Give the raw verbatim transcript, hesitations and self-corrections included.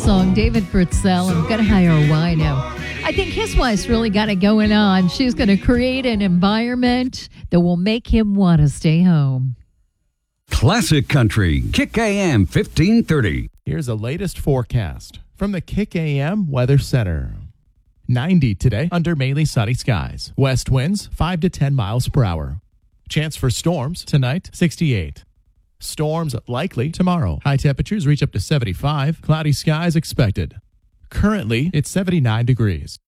song. David Fritzell, I'm going to hire a wino. I think his wife's really got it going on. She's going to create an environment that will make him want to stay home. Classic Country, Kick A M fifteen thirty. Here's the latest forecast from the Kick A M Weather Center. ninety today under mainly sunny skies. West winds five to ten miles per hour. Chance for storms tonight, sixty-eight. Storms likely tomorrow. High temperatures reach up to seventy-five. Cloudy skies expected. Currently, it's seventy-nine degrees.